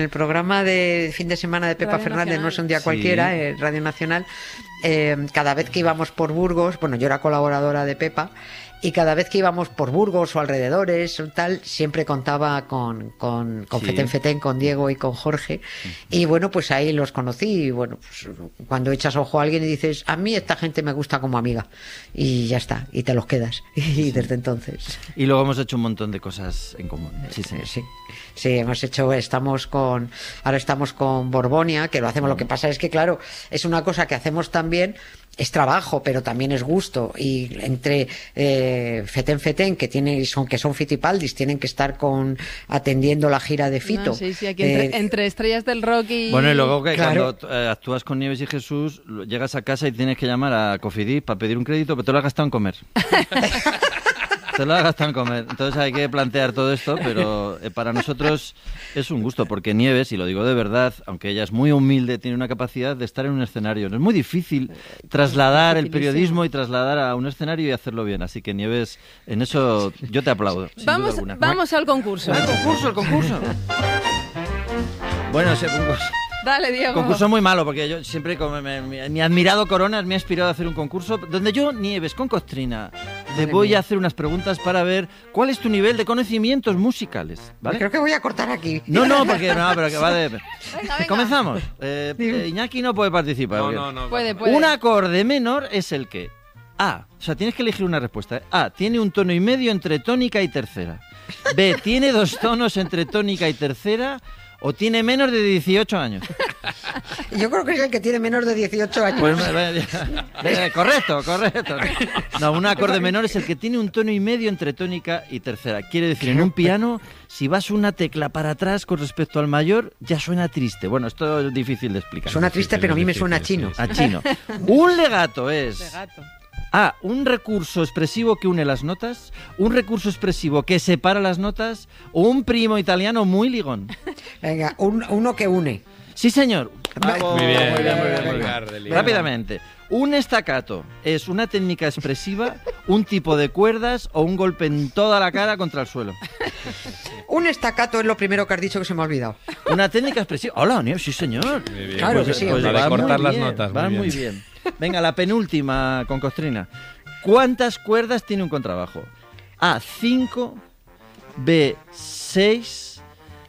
El programa de fin de semana de Pepa Radio Fernández, Nacional. No es un día cualquiera, Radio Nacional, cada vez que íbamos por Burgos, bueno, yo era colaboradora de Pepa, y cada vez que íbamos por Burgos o alrededores o tal, siempre contaba con Fetén Fetén, con Diego y con Jorge, y bueno, pues ahí los conocí, y bueno, pues cuando echas ojo a alguien y dices, a mí esta gente me gusta como amiga, y ya está, y te los quedas, y desde entonces. Y luego hemos hecho un montón de cosas en común. Sí, sí. Sí, ahora estamos con Borbonia, que lo hacemos. Lo que pasa es que, claro, es una cosa que hacemos también, es trabajo, pero también es gusto. Y entre Fetén Fetén, que son Fitipaldis, tienen que estar atendiendo la gira de Fito. No, sí, aquí entre estrellas del rock y... Bueno, y luego que Claro. cuando actúas con Nieves y Jesús, llegas a casa y tienes que llamar a Cofidis para pedir un crédito, pero te lo has gastado en comer. Te lo has gastado en comer. Entonces hay que plantear todo esto, pero para nosotros es un gusto, porque Nieves, y lo digo de verdad, aunque ella es muy humilde, tiene una capacidad de estar en un escenario. Es muy difícil trasladar el periodismo y trasladar a un escenario y hacerlo bien. Así que Nieves, en eso yo te aplaudo. sin duda alguna. Vamos al concurso. El concurso. Bueno, ese concurso. Dale, Diego. Concurso muy malo, porque yo siempre, como mi admirado Coronas me ha inspirado a hacer un concurso donde yo, Nieves, con Costrina, te voy a hacer unas preguntas para ver cuál es tu nivel de conocimientos musicales, ¿vale? Creo que voy a cortar aquí. No, pero que va de... Venga. Comenzamos. Iñaki no puede participar. No. Puede. Un acorde menor es el que A, o sea, tienes que elegir una respuesta. A, tiene un tono y medio entre tónica y tercera. B, tiene 2 tonos entre tónica y tercera. ¿O tiene menos de 18 años? Yo creo que es el que tiene menos de 18 años. Pues, correcto. No, un acorde menor es el que tiene un tono y medio entre tónica y tercera. Quiere decir, en un piano, si vas una tecla para atrás con respecto al mayor, ya suena triste. Bueno, esto es difícil de explicar. Suena triste, pero a mí me suena a chino. A chino. Un legato es... Legato. A, un recurso expresivo que une las notas, un recurso expresivo que separa las notas, o un primo italiano muy ligón. Venga, uno que une. Sí, señor. Bravo. Muy bien. Rápidamente. Un staccato es una técnica expresiva, un tipo de cuerdas o un golpe en toda la cara contra el suelo. Un estacato es lo primero que has dicho que se me ha olvidado. Una técnica expresiva. Hola, Nieves, sí, señor. Muy bien. Claro que sí. La de va cortar muy las bien, notas. Va muy bien. Venga, la penúltima con Costrina. ¿Cuántas cuerdas tiene un contrabajo? A, 5, B, 6,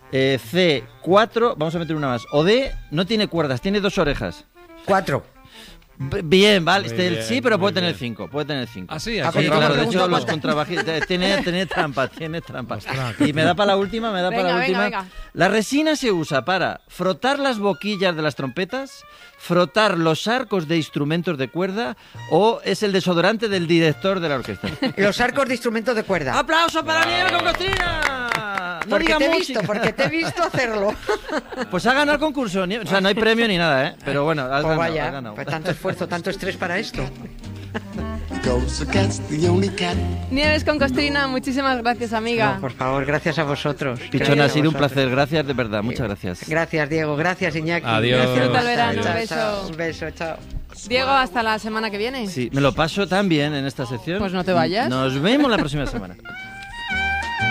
C, 4, vamos a meter una más. O D, no tiene cuerdas, tiene 2 orejas. 4. Bien, vale. Muy bien, Sí, pero puede muy tener bien. 5. Puede tener 5. Ah, sí, Ah, Sí, pero claro, ¿cómo de hecho pregunta los cuántas? contrabajistas tiene trampas. Ostras, Y me da para la última, Venga. La resina se usa para frotar las boquillas de las trompetas, frotar los arcos de instrumentos de cuerda, o es el desodorante del director de la orquesta. Los arcos de instrumentos de cuerda. ¡Aplauso para Nieves con Costrina! No Porque diga te he música. visto, porque te he visto hacerlo. Pues ha ganado el concurso, Nieves. O sea, no hay premio ni nada, ¿eh? Pero bueno, has Pues ganado, vaya, has ganado. pues tanto esfuerzo, tanto estrés para esto. Nieves con Costrina, muchísimas gracias, amiga. No, por favor, gracias a vosotros. Pichón, Gracias ha a sido un vosotros. placer. Gracias, de verdad. Muchas gracias. Gracias, Diego. Gracias, Iñaki. Adiós. Disfruta el verano, un Chao, beso. chao. Un beso, chao. Diego, hasta la semana que viene. Sí, me lo paso tan bien en esta sección. Pues no te vayas. Nos vemos la próxima semana.